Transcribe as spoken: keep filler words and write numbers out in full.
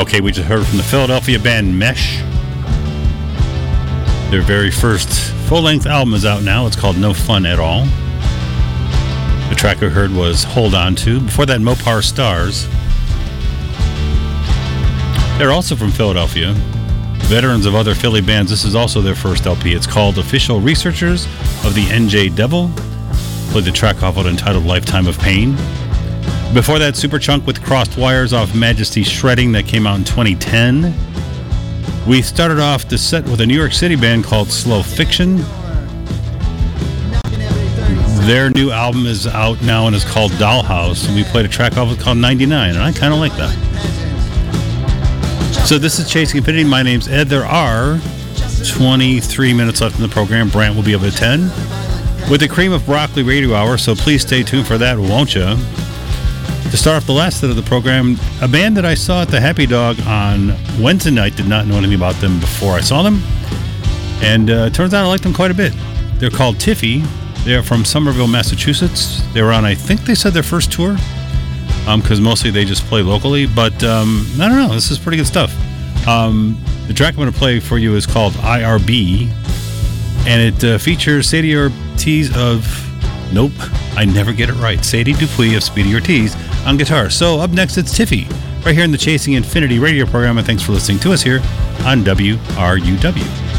Okay, we just heard from the Philadelphia band Mesh. Their very first full-length album is out now. It's called No Fun At All. The track we heard was Hold On To. Before that, Mopar Stars. They're also from Philadelphia. Veterans of other Philly bands. This is also their first L P. It's called Official Researchers of the N J Devil. Played the track off it entitled Lifetime of Pain. Before that, Superchunk with Crossed Wires off Majesty Shredding that came out in twenty ten. We started off the set with a New York City band called Slow Fiction. Their new album is out now and is called Dollhouse, and we played a track off it called ninety-nine, and I kind of like that. So this is Chasing Infinity. My name's Ed. There are twenty-three minutes left in the program. Brant will be up at ten with the Cream of Broccoli Radio Hour, so please stay tuned for that, won't you? To start off the last set of the program, a band that I saw at the Happy Dog on Wednesday night. Did not know anything about them before I saw them, and uh, it turns out I like them quite a bit. They're called Tiffy. They're from Somerville, Massachusetts. They were on, I think they said, their first tour, because um, mostly they just play locally, but um, I don't know, this is pretty good stuff. Um, the track I'm going to play for you is called I R B, and it uh, features Sadie Ortiz of, nope, I never get it right, Sadie Dupuis of Speedy Ortiz on guitar. So up next, it's Tiffy, right here in the Chasing Infinity radio program, and thanks for listening to us here on W R U W.